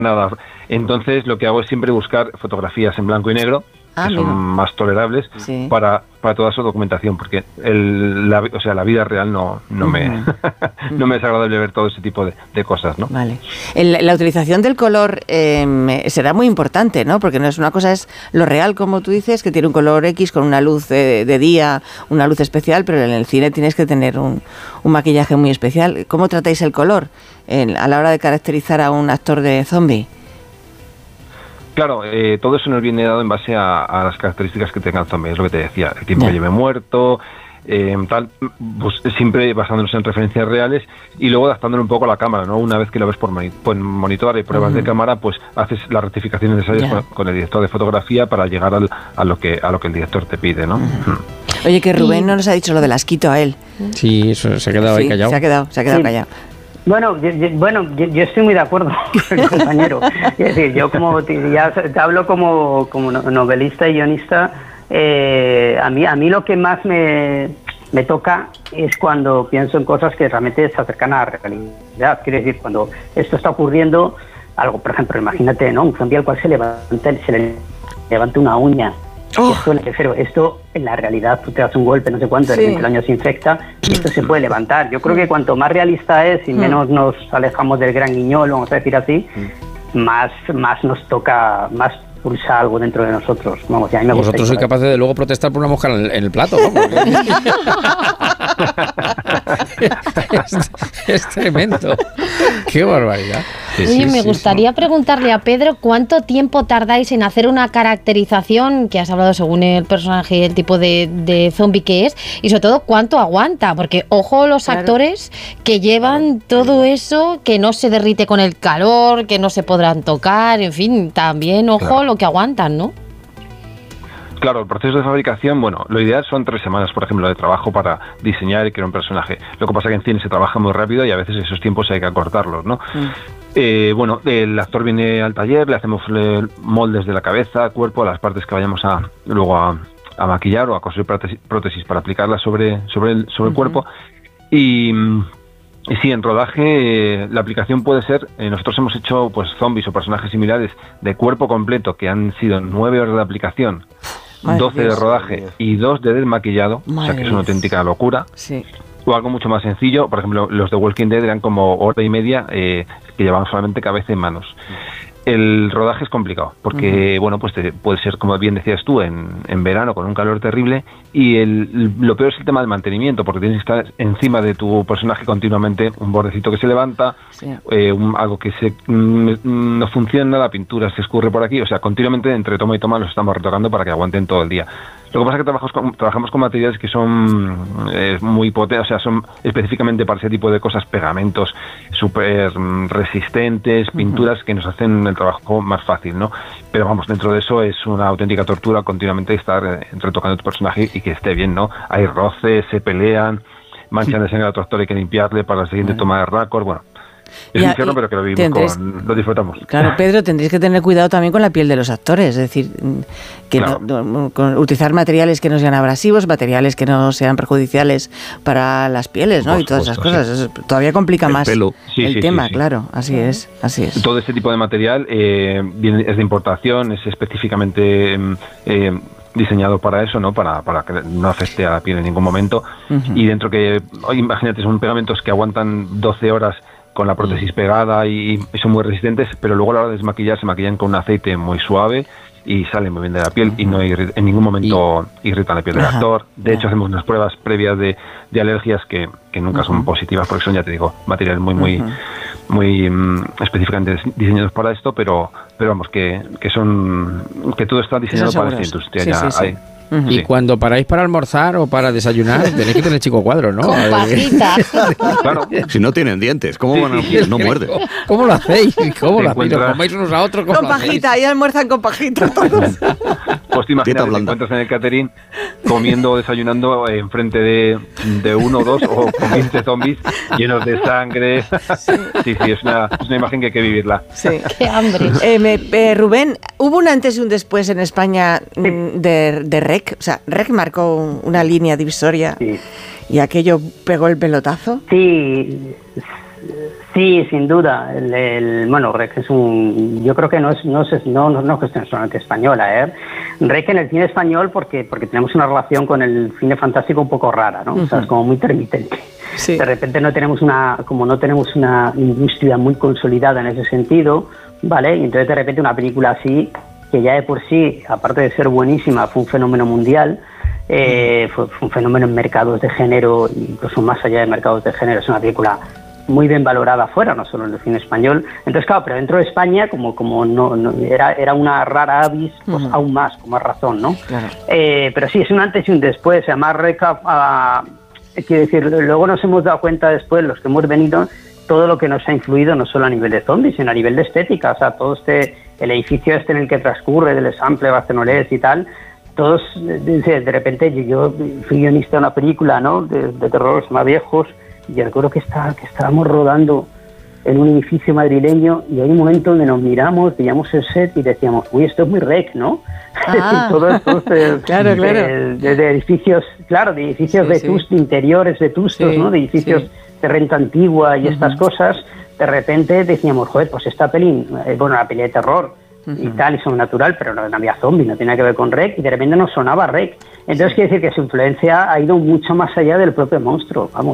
nada. Entonces lo que hago es siempre buscar fotografías en blanco y negro, que son más tolerables, para toda su documentación, porque la vida real no me no me es agradable ver todo ese tipo de cosas, ¿no? Vale. La utilización del color será muy importante, ¿no? Porque no es una cosa, es lo real, como tú dices, que tiene un color X con una luz de día, una luz especial, pero en el cine tienes que tener un maquillaje muy especial. ¿Cómo tratáis el color a la hora de caracterizar a un actor de zombie? Claro, todo eso nos viene dado en base a las características que tenga el zombie, es lo que te decía, el tiempo que lleve muerto, tal, pues siempre basándonos en referencias reales y luego adaptándolo un poco a la cámara, ¿no? Una vez que lo ves por monitor y pruebas de cámara, pues haces las rectificaciones necesarias con el director de fotografía para llegar a lo que el director te pide, ¿no? Oye, que Rubén no nos ha dicho lo del asquito a él. Sí, eso se ha quedado ahí callado. Se ha quedado callado. Bueno, yo estoy muy de acuerdo con el compañero. Es decir, yo como ya te hablo como novelista y guionista, a mí lo que más me toca es cuando pienso en cosas que realmente se acercan a la realidad. Quiere decir, cuando esto está ocurriendo, algo, por ejemplo, imagínate, ¿no? Un zombie al cual se le levanta una uña. Esto en la realidad tú te das un golpe, no sé cuánto, el año se infecta y esto se puede levantar. Yo creo que cuanto más realista es y menos nos alejamos del gran guiñol, vamos a decir así, más nos toca, más pulsa algo dentro de nosotros. Vamos, ya a mí me gusta. Vosotros sois capaces de luego protestar por una mosca en el plato, ¿no? es tremendo. Qué barbaridad. Oye, me gustaría preguntarle a Pedro cuánto tiempo tardáis en hacer una caracterización, que has hablado según el personaje y el tipo de zombie que es, y sobre todo cuánto aguanta, porque ojo los actores que llevan todo eso, que no se derrite con el calor, que no se podrán tocar, en fin, también ojo lo que aguantan, ¿no? Claro, el proceso de fabricación, bueno, lo ideal son 3 semanas, por ejemplo, de trabajo para diseñar y crear un personaje. Lo que pasa es que en cine se trabaja muy rápido y a veces esos tiempos hay que acortarlos, ¿no? Bueno, el actor viene al taller, le hacemos moldes de la cabeza, cuerpo, las partes que vayamos luego a maquillar o a coser prótesis para aplicarlas sobre el cuerpo. Y sí, en rodaje la aplicación puede ser, nosotros hemos hecho pues zombies o personajes similares de cuerpo completo que han sido 9 horas de aplicación, 12 de rodaje y 2 de desmaquillado, o sea que es una auténtica locura. Sí. O algo mucho más sencillo, por ejemplo, los de Walking Dead eran como hora y media que llevaban solamente cabeza y manos. El rodaje es complicado, porque bueno, pues puede ser, como bien decías tú, en verano con un calor terrible, y lo peor es el tema del mantenimiento, porque tienes que estar encima de tu personaje continuamente, un bordecito que se levanta, algo que no funciona, la pintura se escurre por aquí, o sea, continuamente entre toma y toma los estamos retocando para que aguanten todo el día. Lo que pasa es que trabajamos con materiales que son muy potentes, o sea, son específicamente para ese tipo de cosas, pegamentos súper resistentes, pinturas que nos hacen el trabajo más fácil, ¿no? Pero vamos, dentro de eso es una auténtica tortura continuamente estar retocando tu personaje y que esté bien, ¿no? Hay roces, se pelean, manchan de sangre al otro actor, hay que limpiarle para la siguiente toma de récord, bueno. Es un infierno, pero que lo vivimos, lo disfrutamos. Claro, Pedro, tendréis que tener cuidado también con la piel de los actores, es decir, que utilizar materiales que no sean abrasivos, materiales que no sean perjudiciales para las pieles, ¿no? Y todas esas cosas. Eso todavía complica más el tema, claro, así es. Todo este tipo de material es de importación, es específicamente diseñado para eso, ¿no? Para que no afecte a la piel en ningún momento. Y dentro imagínate, son pegamentos que aguantan 12 horas con la prótesis pegada y son muy resistentes, pero luego a la hora de desmaquillar se maquillan con un aceite muy suave y salen muy bien de la piel y no en ningún momento irritan la piel del actor. De hecho, hacemos unas pruebas previas de alergias que nunca son positivas, porque son, ya te digo, materiales muy específicamente diseñados para esto, pero vamos, que todo está diseñado para esta industria. Y cuando paráis para almorzar o para desayunar, tenéis que tener chico cuadro, ¿no? Con pajitas. Claro. Si no tienen dientes, ¿cómo van a no muerden? ¿Cómo lo hacéis? ¿Cómo lo hacéis? ¿Os coméis unos a otros? Con pajita, y almuerzan con pajita todos. Pues te imaginas, te encuentras en el catering comiendo o desayunando enfrente de 1 o 2 o con 20 zombies llenos de sangre. Sí, es una imagen que hay que vivirla. Sí. ¡Qué hambre! Rubén, ¿hubo un antes y un después en España de REC? O sea, REC marcó una línea divisoria y aquello pegó el pelotazo. Sí, Sí, sin duda. Bueno, REC es yo creo que no es cuestión solamente española, ¿eh? REC en el cine español porque tenemos una relación con el cine fantástico un poco rara, ¿no? O sea, es como muy intermitente. Sí. De repente no tenemos una industria muy consolidada en ese sentido, ¿vale? Y entonces de repente una película así, que ya de por sí, aparte de ser buenísima, fue un fenómeno mundial, fue un fenómeno en mercados de género, incluso más allá de mercados de género, es una película muy bien valorada afuera, no solo en el cine español. Entonces, claro, pero dentro de España, como no era una rara avis, pues aún más, con más razón, ¿no? Claro. Pero sí, es un antes y un después. Además, quiero decir, luego nos hemos dado cuenta después, los que hemos venido, todo lo que nos ha influido, no solo a nivel de zombies, sino a nivel de estética. O sea, todo el edificio en el que transcurre, del Sample, Barcelonés y tal, todos, de repente, yo fui guionista de una película, ¿no?, de terror, más viejos, y recuerdo que estábamos rodando en un edificio madrileño y hay un momento donde nos miramos, veíamos el set y decíamos, uy, esto es muy REC, ¿no? Todos claro. De edificios, claro, de edificios de interiores vetustos, ¿no? De edificios de renta antigua y estas cosas. De repente decíamos, joder, pues esta peli, una peli de terror y tal, y sobrenatural, pero no había zombies, no tenía que ver con REC, y de repente nos sonaba REC. Entonces quiere decir que su influencia ha ido mucho más allá del propio monstruo, vamos.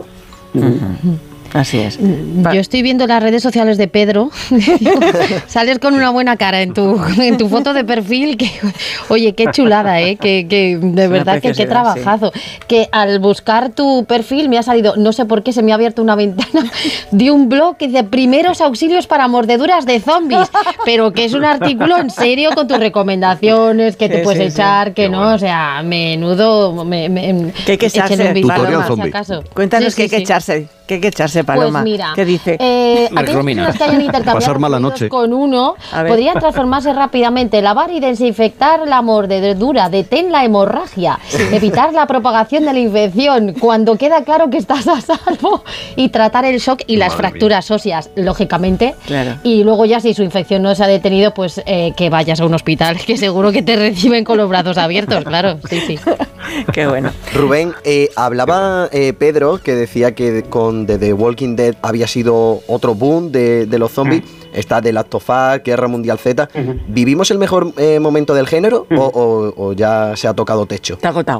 Así es. Yo estoy viendo las redes sociales de Pedro. Sales con una buena cara en tu foto de perfil. Que, oye, qué chulada, que de verdad que qué trabajazo. Sí. Que al buscar tu perfil me ha salido, no sé por qué se me ha abierto una ventana de un blog que dice primeros auxilios para mordeduras de zombies, pero que es un artículo en serio con tus recomendaciones que te puedes echar, que no, o sea, menudo. Que hay que echarse. Tutorial zombie. Cuéntanos que hay que echarse. ¿Qué hay que echarse, Paloma? Pues mira, ¿qué dice? Aquellos que hayan intercambiado mala noche con uno podrían transformarse rápidamente, lavar y desinfectar la mordedura, detén la hemorragia, evitar la propagación de la infección cuando queda claro que estás a salvo y tratar el shock y las fracturas óseas, lógicamente. Claro. Y luego ya si su infección no se ha detenido, pues que vayas a un hospital, que seguro que te reciben con los brazos abiertos, claro. Sí. Qué bueno. Rubén, hablaba Pedro, que decía que con The Walking Dead había sido otro boom de los zombies. Está The Last of Us, Guerra Mundial Z. ¿Vivimos el mejor momento del género o ya se ha tocado techo? Está agotado.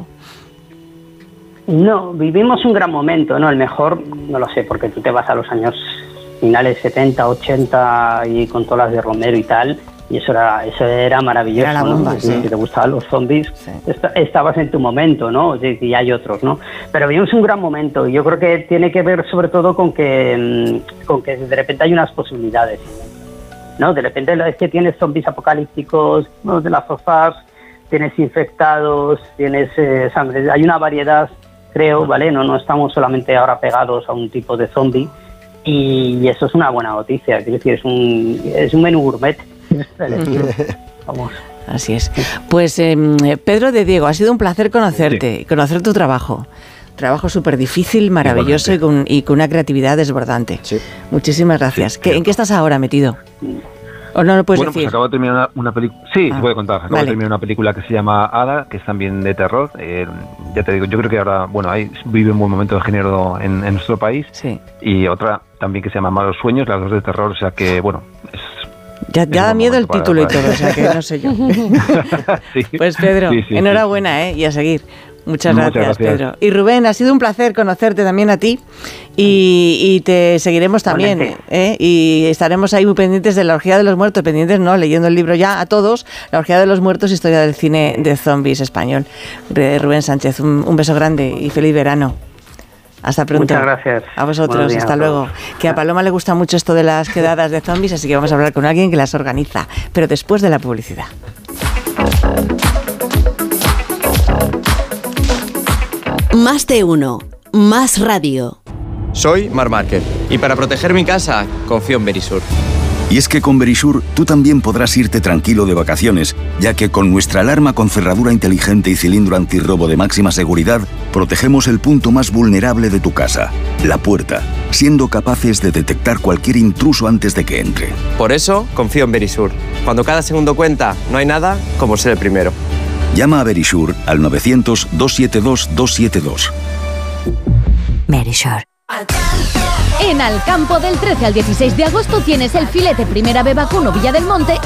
No, vivimos un gran momento, ¿no? El mejor, no lo sé, porque tú te vas a los años finales 70, 80 y con todas las de Romero y tal, y eso era maravilloso. Era la bomba, ¿no? Si te gustaban los zombies, estabas en tu momento, ¿no? Y hay otros, ¿no? Pero vivimos un gran momento y yo creo que tiene que ver sobre todo con que de repente hay unas posibilidades, ¿no? De repente es que tienes zombies apocalípticos, ¿no? De las sofás, tienes infectados, tienes sangre, hay una variedad, creo, ¿vale? No estamos solamente ahora pegados a un tipo de zombie y eso es una buena noticia, quiero decir, es un menú gourmet. Vamos. Así es. Pues Pedro de Diego, ha sido un placer conocerte y conocer tu trabajo. Trabajo súper difícil, maravilloso y con una creatividad desbordante. Sí. Muchísimas gracias. ¿En qué estás ahora metido? ¿O no lo puedes decir? Pues acabo de terminar una película. Sí, te puedo contar. Acabo de terminar una película que se llama Ada, que es también de terror. Ya te digo, yo creo que ahora, vive un buen momento de género en nuestro país. Sí. Y otra también que se llama Malos Sueños, las dos de terror. O sea que, es. Ya da miedo el título y todo, o sea que no sé yo. Sí. Pues Pedro, enhorabuena, y a seguir. Muchas gracias, Pedro. Y Rubén, ha sido un placer conocerte también a ti y te seguiremos también, y estaremos ahí muy pendientes de la Orgía de los Muertos, leyendo el libro ya a todos, la Orgía de los Muertos, historia del cine de zombies español. Rubén Sánchez, un beso grande y feliz verano. Hasta pronto. Muchas gracias. A vosotros, hasta luego. Que a Paloma le gusta mucho esto de las quedadas de zombies, así que vamos a hablar con alguien que las organiza, pero después de la publicidad. Más de uno, más radio. Soy Marc Márquez y para proteger mi casa confío en Verisur. Y es que con Verisur tú también podrás irte tranquilo de vacaciones, ya que con nuestra alarma con cerradura inteligente y cilindro antirrobo de máxima seguridad, protegemos el punto más vulnerable de tu casa, la puerta, siendo capaces de detectar cualquier intruso antes de que entre. Por eso confío en Verisur. Cuando cada segundo cuenta, no hay nada como ser el primero. Llama a Verisur al 900-272-272. Verisur. En Alcampo del 13 al 16 de agosto tienes el filete Primera B Vacuno Villa del Monte